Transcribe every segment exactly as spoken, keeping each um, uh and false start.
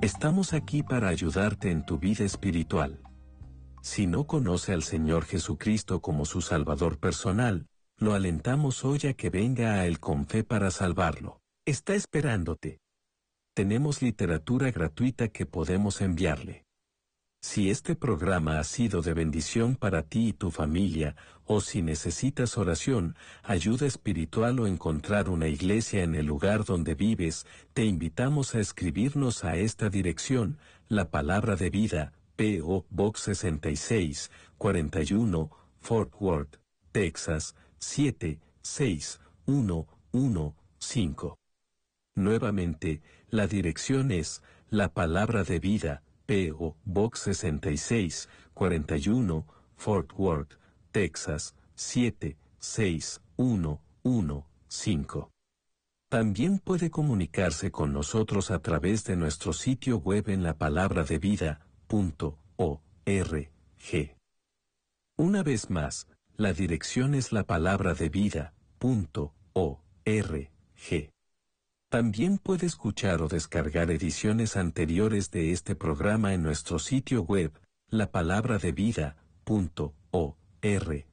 Estamos aquí para ayudarte en tu vida espiritual. Si no conoce al Señor Jesucristo como su Salvador personal, lo alentamos hoy a que venga a Él con fe para salvarlo. Está esperándote. Tenemos literatura gratuita que podemos enviarle. Si este programa ha sido de bendición para ti y tu familia, o si necesitas oración, ayuda espiritual o encontrar una iglesia en el lugar donde vives, te invitamos a escribirnos a esta dirección, La Palabra de Vida, P O Box sesenta y seis, cuarenta y uno, Fort Worth, Texas, siete seis uno uno cinco. Nuevamente, la dirección es La Palabra de Vida, P O Box sesenta y seis, cuarenta y uno, Fort Worth, Texas, siete seis uno uno cinco. También puede comunicarse con nosotros a través de nuestro sitio web en lapalabradevida punto org. Una vez más, la dirección es lapalabradevida punto org. También puede escuchar o descargar ediciones anteriores de este programa en nuestro sitio web, lapalabradevida punto org.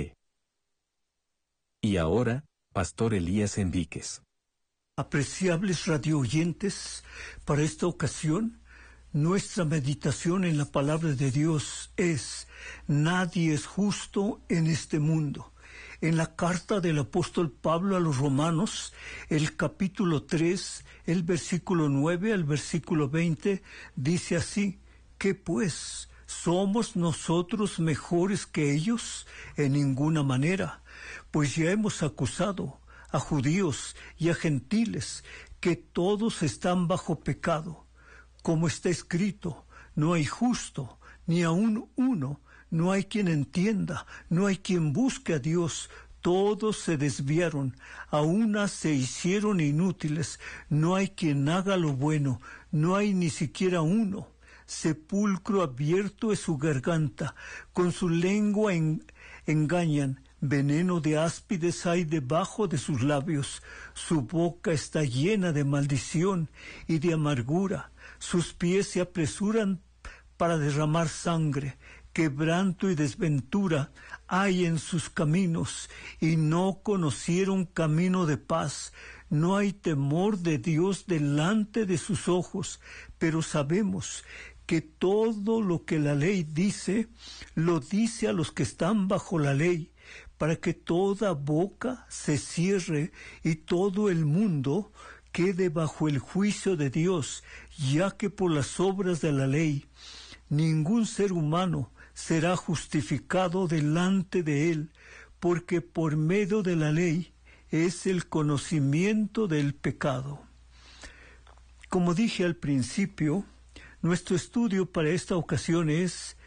Y ahora, Pastor Elías Enríquez. Apreciables radioyentes, para esta ocasión, nuestra meditación en la palabra de Dios es: nadie es justo en este mundo. En la carta del apóstol Pablo a los Romanos, el capítulo tres, el versículo nueve al versículo veinte, dice así: ¿qué pues? ¿Somos nosotros mejores que ellos? En ninguna manera, pues ya hemos acusado a judíos y a gentiles que todos están bajo pecado. Como está escrito, no hay justo, ni aun uno. No hay quien entienda, no hay quien busque a Dios. Todos se desviaron, a una se hicieron inútiles. No hay quien haga lo bueno, no hay ni siquiera uno. Sepulcro abierto es su garganta, con su lengua en, engañan. Veneno de áspides hay debajo de sus labios. Su boca está llena de maldición y de amargura. Sus pies se apresuran para derramar sangre. Quebranto y desventura hay en sus caminos, y no conocieron camino de paz. No hay temor de Dios delante de sus ojos, pero sabemos que todo lo que la ley dice, lo dice a los que están bajo la ley, para que toda boca se cierre y todo el mundo quede bajo el juicio de Dios, ya que por las obras de la ley ningún ser humano será justificado delante de él, porque por medio de la ley es el conocimiento del pecado. Como dije al principio, nuestro estudio para esta ocasión es: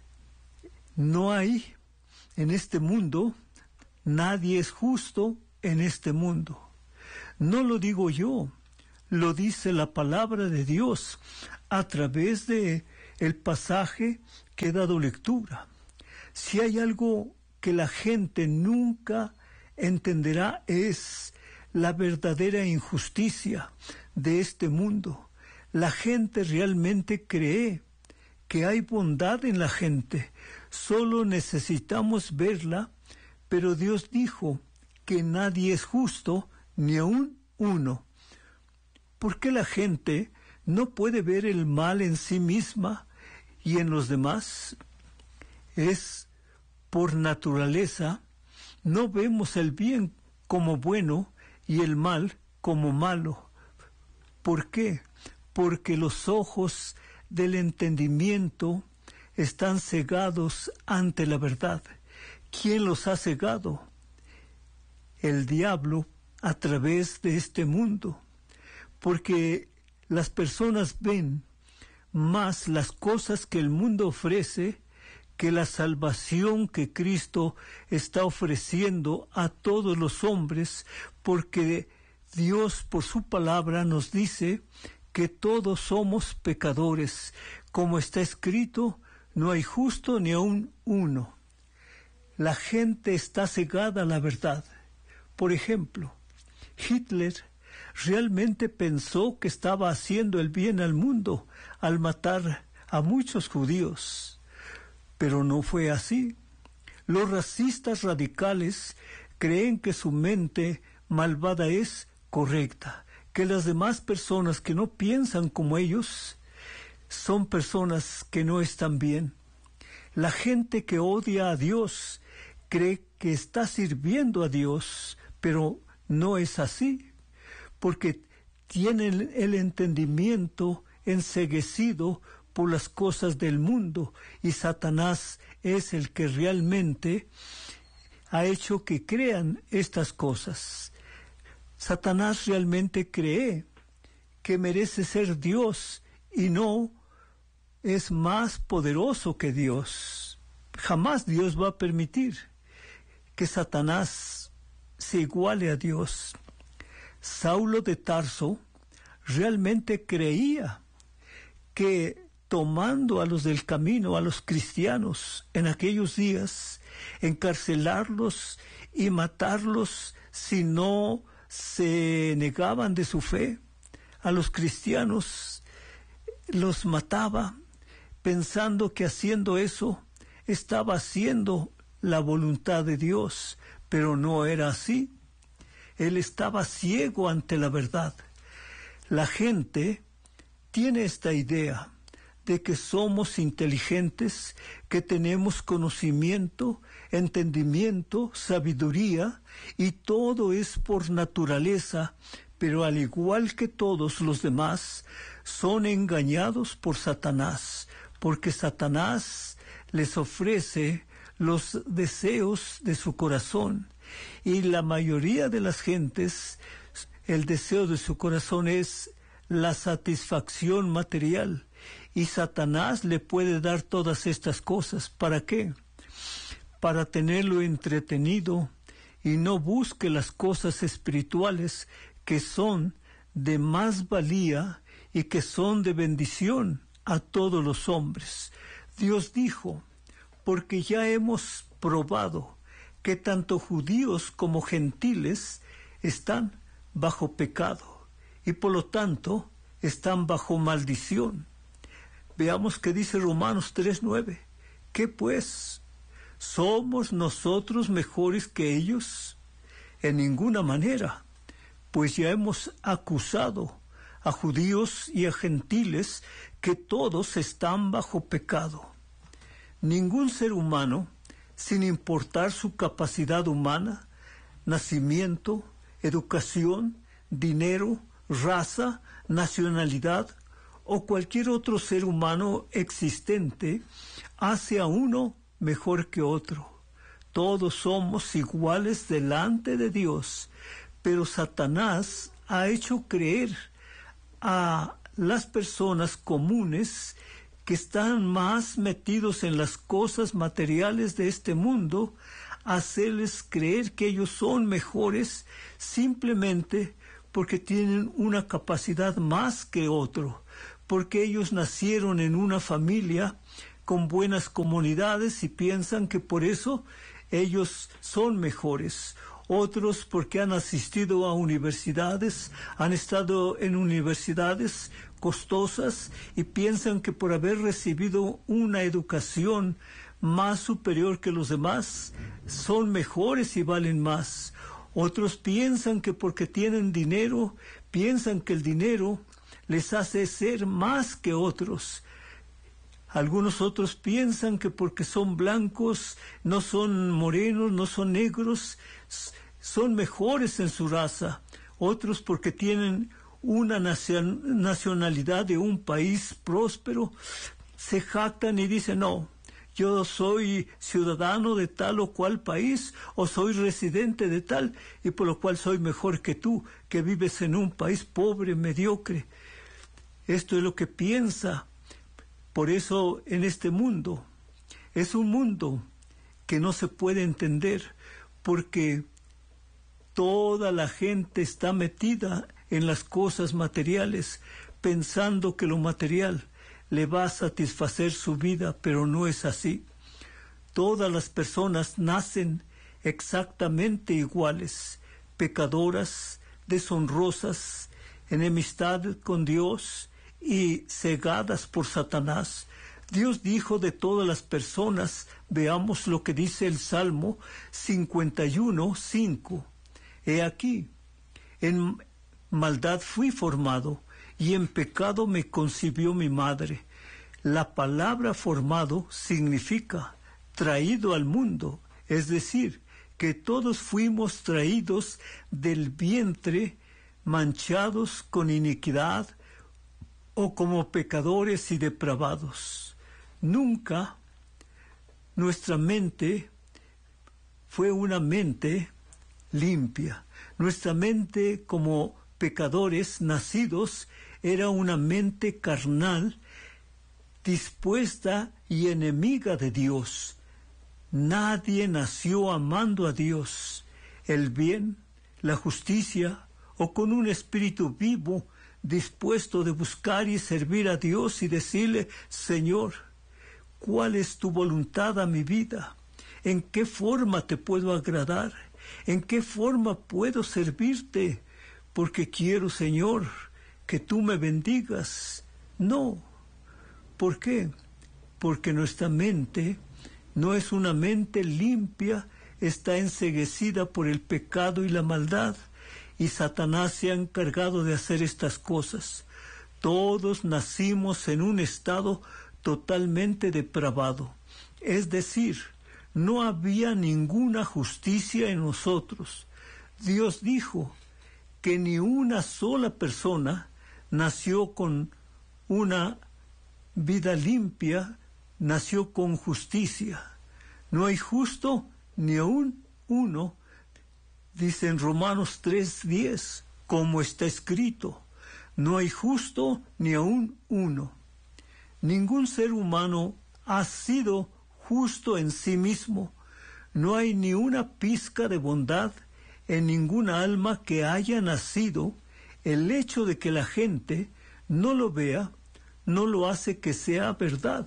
no hay en este mundo, nadie es justo en este mundo. No lo digo yo, lo dice la palabra de Dios a través de el pasaje que he dado lectura. Si hay algo que la gente nunca entenderá, es la verdadera injusticia de este mundo. La gente realmente cree que hay bondad en la gente, solo necesitamos verla, pero Dios dijo que nadie es justo, ni aun uno. ¿Por qué la gente no puede ver el mal en sí misma y en los demás? Es por naturaleza. No vemos el bien como bueno y el mal como malo. ¿Por qué? Porque los ojos del entendimiento están cegados ante la verdad. ¿Quién los ha cegado? El diablo, a través de este mundo. Porque las personas ven más las cosas que el mundo ofrece que la salvación que Cristo está ofreciendo a todos los hombres, porque Dios por su palabra nos dice que todos somos pecadores. Como está escrito, no hay justo ni aun uno. La gente está cegada a la verdad. Por ejemplo, Hitler realmente pensó que estaba haciendo el bien al mundo al matar a muchos judíos. Pero no fue así. Los racistas radicales creen que su mente malvada es correcta, que las demás personas que no piensan como ellos son personas que no están bien. La gente que odia a Dios cree que está sirviendo a Dios, pero no es así, porque tienen el entendimiento enceguecido por las cosas del mundo, y Satanás es el que realmente ha hecho que crean estas cosas. Satanás realmente cree que merece ser Dios y no es más poderoso que Dios. Jamás Dios va a permitir que Satanás se iguale a Dios. Saulo de Tarso realmente creía que tomando a los del camino, a los cristianos, en aquellos días, encarcelarlos y matarlos si no se negaban de su fe, a los cristianos los mataba, pensando que haciendo eso estaba haciendo la voluntad de Dios, pero no era así. Él estaba ciego ante la verdad. La gente tiene esta idea de que somos inteligentes, que tenemos conocimiento, entendimiento, sabiduría, y todo es por naturaleza, pero al igual que todos los demás, son engañados por Satanás, porque Satanás les ofrece los deseos de su corazón, y la mayoría de las gentes, el deseo de su corazón es la satisfacción material, y Satanás le puede dar todas estas cosas. ¿Para qué? Para tenerlo entretenido y no busque las cosas espirituales que son de más valía y que son de bendición a todos los hombres. Dios dijo, porque ya hemos probado que tanto judíos como gentiles están bajo pecado y por lo tanto están bajo maldición. Veamos qué dice Romanos tres nueve. ¿Qué pues? ¿Somos nosotros mejores que ellos? En ninguna manera, pues ya hemos acusado a judíos y a gentiles que todos están bajo pecado. Ningún ser humano, sin importar su capacidad humana, nacimiento, educación, dinero, raza, nacionalidad o cualquier otro ser humano existente, hace a uno mejor que otro. Todos somos iguales delante de Dios, pero Satanás ha hecho creer a las personas comunes que están más metidos en las cosas materiales de este mundo, hacerles creer que ellos son mejores simplemente porque tienen una capacidad más que otro, porque ellos nacieron en una familia con buenas comunidades y piensan que por eso ellos son mejores. Otros porque han asistido a universidades, han estado en universidades costosas y piensan que por haber recibido una educación más superior que los demás, son mejores y valen más. Otros piensan que porque tienen dinero, piensan que el dinero les hace ser más que otros. Algunos otros piensan que porque son blancos, no son morenos, no son negros, son mejores en su raza. Otros porque tienen una nacionalidad de un país próspero, se jactan y dicen, no, yo soy ciudadano de tal o cual país, o soy residente de tal, y por lo cual soy mejor que tú, que vives en un país pobre, mediocre. Esto es lo que piensa. Por eso en este mundo, es un mundo que no se puede entender, porque toda la gente está metida en las cosas materiales, pensando que lo material le va a satisfacer su vida, pero no es así. Todas las personas nacen exactamente iguales, pecadoras, deshonrosas, enemistad con Dios y cegadas por Satanás. Dios dijo de todas las personas, veamos lo que dice el Salmo cincuenta y uno, cinco. He aquí, en maldad fui formado, y en pecado me concibió mi madre. La palabra formado significa traído al mundo, es decir, que todos fuimos traídos del vientre manchados con iniquidad o como pecadores y depravados. Nunca nuestra mente fue una mente limpia. Nuestra mente como pecadores nacidos era una mente carnal, dispuesta y enemiga de Dios. Nadie nació amando a Dios, el bien, la justicia, o con un espíritu vivo, dispuesto de buscar y servir a Dios y decirle: Señor, ¿cuál es tu voluntad a mi vida? ¿En qué forma te puedo agradar? ¿En qué forma puedo servirte? Porque quiero, Señor, que tú me bendigas. No. ¿Por qué? Porque nuestra mente no es una mente limpia, está enceguecida por el pecado y la maldad, y Satanás se ha encargado de hacer estas cosas. Todos nacimos en un estado totalmente depravado, es decir, no había ninguna justicia en nosotros. Dios dijo que ni una sola persona nació con una vida limpia, nació con justicia. No hay justo ni aun uno, dice en Romanos tres diez, como está escrito: no hay justo ni aun uno. Ningún ser humano ha sido justo en sí mismo. No hay ni una pizca de bondad en ninguna alma que haya nacido. El hecho de que la gente no lo vea no lo hace que sea verdad.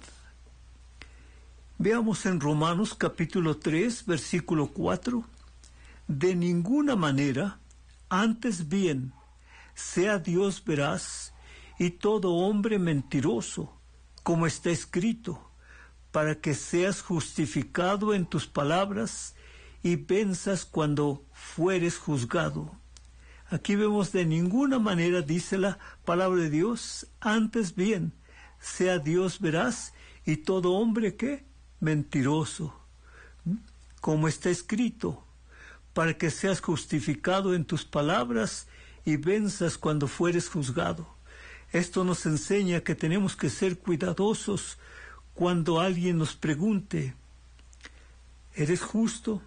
Veamos en Romanos capítulo tres, versículo cuatro. De ninguna manera, antes bien, sea Dios veraz y todo hombre mentiroso, como está escrito, para que seas justificado en tus palabras y venzas cuando fueres juzgado. Aquí vemos: de ninguna manera, dice la palabra de Dios, antes bien, sea Dios veraz y todo hombre, ¿qué? Mentiroso, como está escrito, para que seas justificado en tus palabras y venzas cuando fueres juzgado. Esto nos enseña que tenemos que ser cuidadosos cuando alguien nos pregunte: ¿eres justo?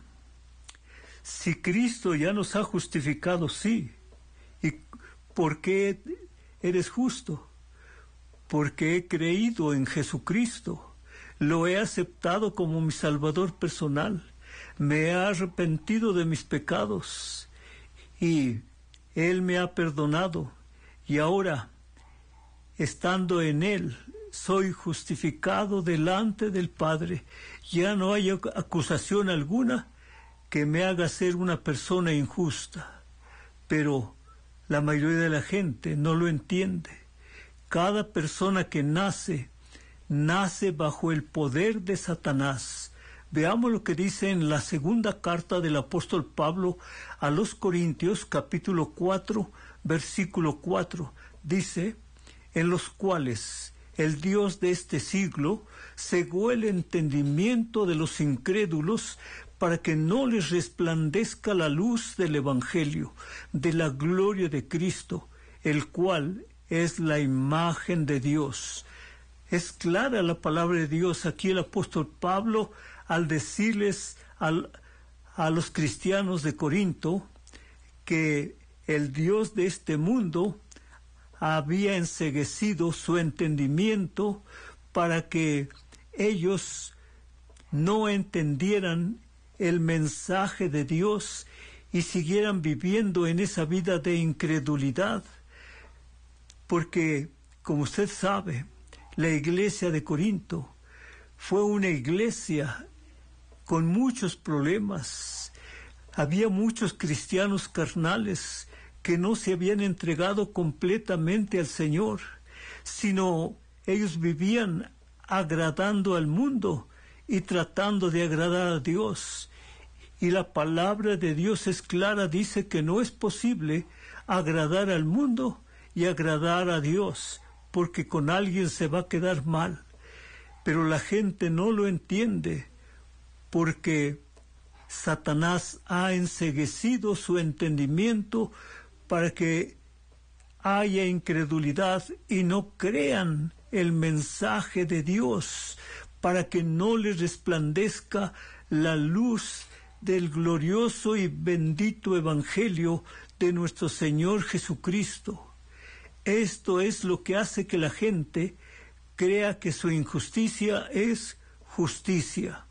Si Cristo ya nos ha justificado, sí. ¿Y por qué eres justo? Porque he creído en Jesucristo. Lo he aceptado como mi Salvador personal. Me he arrepentido de mis pecados y Él me ha perdonado. Y ahora, estando en Él, soy justificado delante del Padre. Ya no hay acusación alguna que me haga ser una persona injusta. Pero la mayoría de la gente no lo entiende. Cada persona que nace, nace bajo el poder de Satanás. Veamos lo que dice en la segunda carta del apóstol Pablo a los Corintios, capítulo cuatro, versículo cuatro. Dice: en los cuales el Dios de este siglo cegó el entendimiento de los incrédulos, para que no les resplandezca la luz del Evangelio, de la gloria de Cristo, el cual es la imagen de Dios. Es clara la palabra de Dios. Aquí el apóstol Pablo, al decirles al, a los cristianos de Corinto que el Dios de este mundo había enceguecido su entendimiento para que ellos no entendieran el mensaje de Dios y siguieran viviendo en esa vida de incredulidad. Porque, como usted sabe, la iglesia de Corinto fue una iglesia con muchos problemas. Había muchos cristianos carnales que no se habían entregado completamente al Señor, sino ellos vivían agradando al mundo y tratando de agradar a Dios. Y la palabra de Dios es clara, dice que no es posible agradar al mundo y agradar a Dios, porque con alguien se va a quedar mal. Pero la gente no lo entiende, porque Satanás ha enceguecido su entendimiento para que haya incredulidad y no crean el mensaje de Dios, para que no les resplandezca la luz del glorioso y bendito Evangelio de nuestro Señor Jesucristo. Esto es lo que hace que la gente crea que su injusticia es justicia.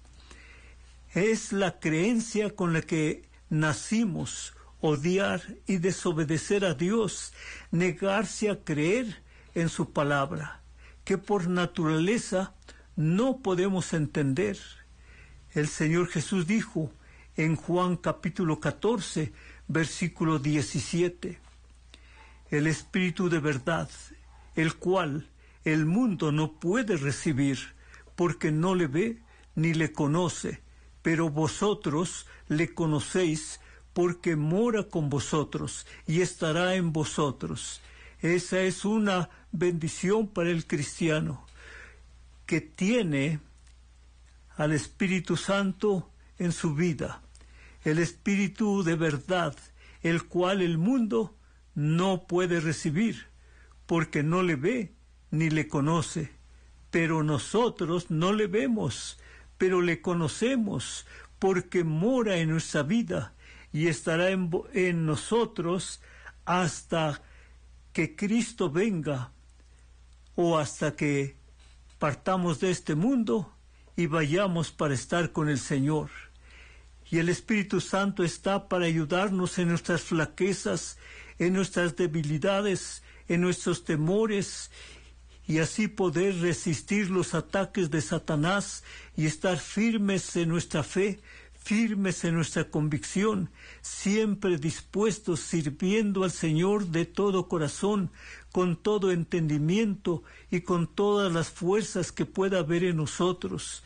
Es la creencia con la que nacimos, odiar y desobedecer a Dios, negarse a creer en su palabra, que por naturaleza no podemos entender. El Señor Jesús dijo en Juan capítulo catorce, versículo diecisiete, el Espíritu de verdad, el cual el mundo no puede recibir, porque no le ve ni le conoce, pero vosotros le conocéis, porque mora con vosotros y estará en vosotros. Esa es una bendición para el cristiano, que tiene al Espíritu Santo en su vida, el Espíritu de verdad, el cual el mundo no puede recibir, porque no le ve ni le conoce. Pero nosotros no le vemos, pero le conocemos, porque mora en nuestra vida y estará en, en nosotros hasta que Cristo venga, o hasta que partamos de este mundo y vayamos para estar con el Señor. Y el Espíritu Santo está para ayudarnos en nuestras flaquezas, en nuestras debilidades, en nuestros temores, y así poder resistir los ataques de Satanás y estar firmes en nuestra fe, firmes en nuestra convicción, siempre dispuestos, sirviendo al Señor de todo corazón, con todo entendimiento y con todas las fuerzas que pueda haber en nosotros.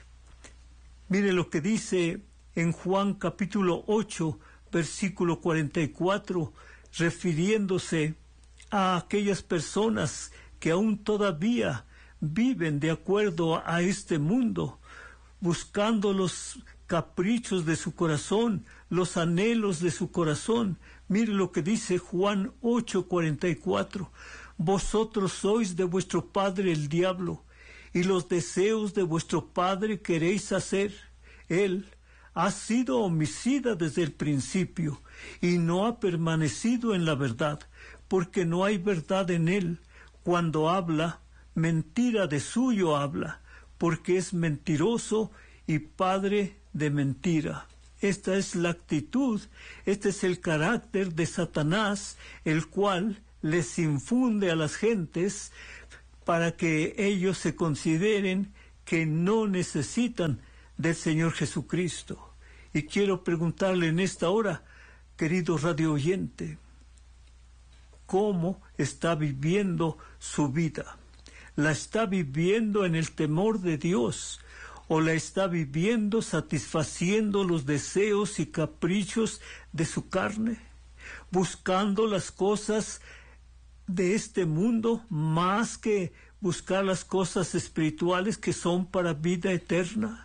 Mire lo que dice en Juan capítulo ocho, versículo cuarenta y cuatro, refiriéndose a aquellas personas que aún todavía viven de acuerdo a este mundo, buscando los caprichos de su corazón, los anhelos de su corazón. Mire lo que dice Juan ocho, cuarenta y cuatro. Vosotros sois de vuestro padre el diablo, y los deseos de vuestro padre queréis hacer. Él ha sido homicida desde el principio, y no ha permanecido en la verdad, porque no hay verdad en él. Cuando habla, mentira de suyo habla, porque es mentiroso y padre de mentira. Esta es la actitud, este es el carácter de Satanás, el cual les infunde a las gentes para que ellos se consideren que no necesitan del Señor Jesucristo. Y quiero preguntarle en esta hora, querido radio oyente, ¿cómo está viviendo su vida? ¿La está viviendo en el temor de Dios o la está viviendo satisfaciendo los deseos y caprichos de su carne, buscando las cosas de este mundo más que buscar las cosas espirituales que son para vida eterna?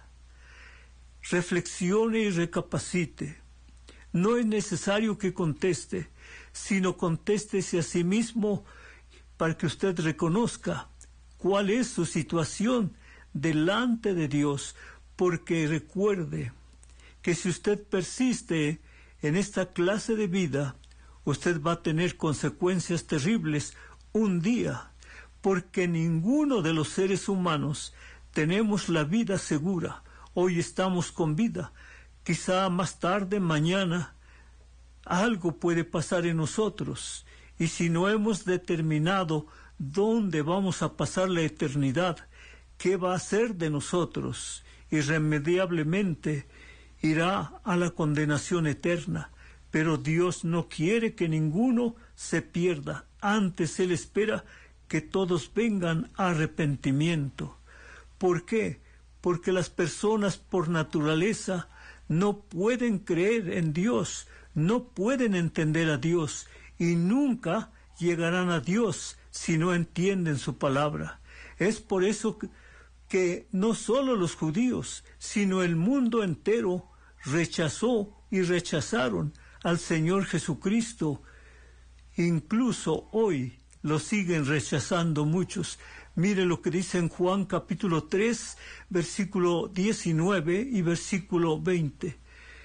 Reflexione y recapacite. No es necesario que conteste, sino contéstese a sí mismo para que usted reconozca cuál es su situación delante de Dios, porque recuerde que si usted persiste en esta clase de vida, usted va a tener consecuencias terribles un día, porque ninguno de los seres humanos tenemos la vida segura. Hoy estamos con vida, quizá más tarde, mañana, algo puede pasar en nosotros, y si no hemos determinado dónde vamos a pasar la eternidad, qué va a hacer de nosotros, irremediablemente irá a la condenación eterna. Pero Dios no quiere que ninguno se pierda. Antes Él espera que todos vengan a arrepentimiento. ¿Por qué? Porque las personas por naturaleza no pueden creer en Dios, no pueden entender a Dios y nunca llegarán a Dios si no entienden su palabra. Es por eso que, que no solo los judíos, sino el mundo entero rechazó y rechazaron al Señor Jesucristo. Incluso hoy lo siguen rechazando muchos. Mire lo que dice en Juan capítulo tres, versículo diecinueve y versículo veinte.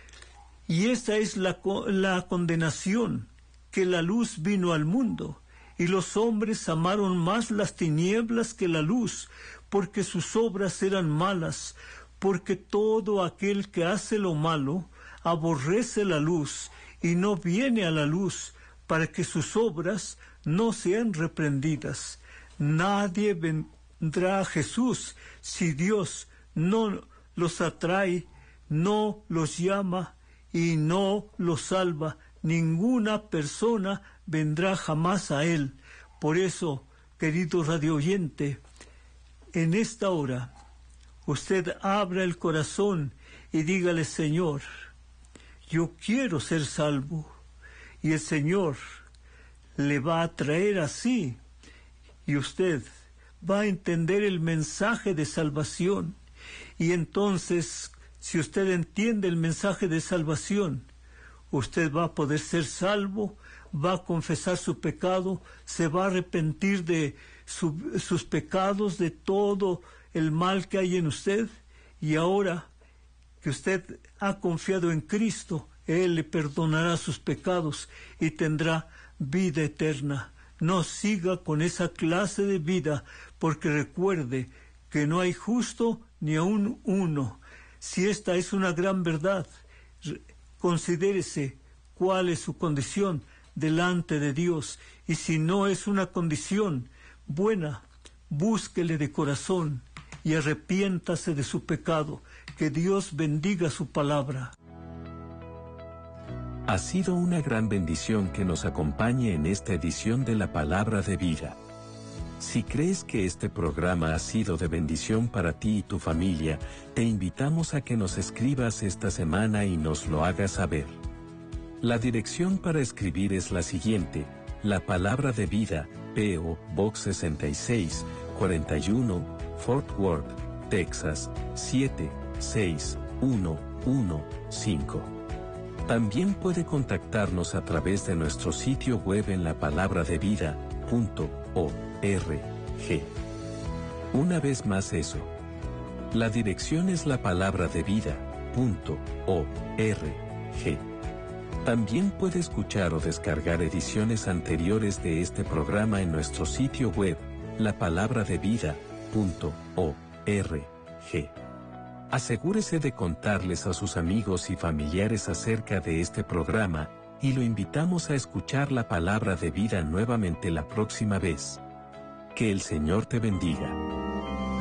Y esta es la, la condenación, que la luz vino al mundo, y los hombres amaron más las tinieblas que la luz, porque sus obras eran malas, porque todo aquel que hace lo malo aborrece la luz, y no viene a la luz, para que sus obras no sean reprendidas. Nadie vendrá a Jesús si Dios no los atrae, no los llama y no los salva. Ninguna persona vendrá jamás a Él. Por eso, querido radio oyente, en esta hora, usted abra el corazón y dígale: Señor, yo quiero ser salvo. Y el Señor le va a traer así, y usted va a entender el mensaje de salvación. Y entonces, si usted entiende el mensaje de salvación, usted va a poder ser salvo, va a confesar su pecado, se va a arrepentir de su, sus pecados, de todo el mal que hay en usted, y ahora que usted ha confiado en Cristo, Él le perdonará sus pecados y tendrá vida eterna. No siga con esa clase de vida, porque recuerde que no hay justo ni aun uno. Si esta es una gran verdad, considérese cuál es su condición delante de Dios, y si no es una condición buena, búsquele de corazón y arrepiéntase de su pecado. Que Dios bendiga su palabra. Ha sido una gran bendición que nos acompañe en esta edición de la Palabra de Vida. Si crees que este programa ha sido de bendición para ti y tu familia, te invitamos a que nos escribas esta semana y nos lo hagas saber. La dirección para escribir es la siguiente: La Palabra de Vida, P O Box sesenta y seis, cuarenta y uno, Fort Worth, Texas, siete seis uno uno cinco. También puede contactarnos a través de nuestro sitio web en la palabra de vida punto org. Una vez más eso. La dirección es la palabra de vida punto org. También puede escuchar o descargar ediciones anteriores de este programa en nuestro sitio web, la palabra de vida punto org. Asegúrese de contarles a sus amigos y familiares acerca de este programa, y lo invitamos a escuchar la palabra de vida nuevamente la próxima vez. Que el Señor te bendiga.